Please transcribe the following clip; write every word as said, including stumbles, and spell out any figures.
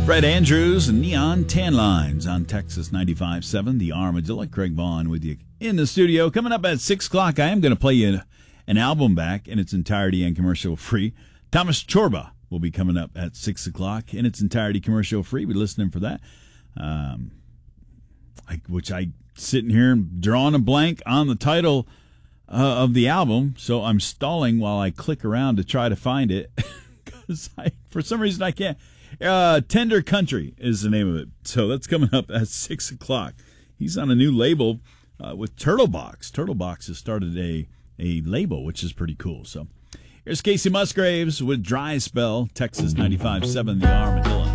Fred Andrews and Neon Tan Lines on Texas ninety-five point seven, The Armadillo. Craig Vaughn with you in the studio. Coming up at six o'clock, I am going to play you an album back in its entirety and commercial free. Thomas Chorba will be coming up at six o'clock in its entirety commercial free. We're listening for that. Um, I, which I sitting here and drawing a blank on the title uh, of the album, so I'm stalling while I click around to try to find it because I, for some reason, I can't. Uh, Tender Country is the name of it. So that's coming up at six o'clock. He's on a new label uh, with Turtlebox. Turtlebox has started a, a label, which is pretty cool. So here's Casey Musgraves with Dry Spell, Texas ninety-five point seven, The Armadillo.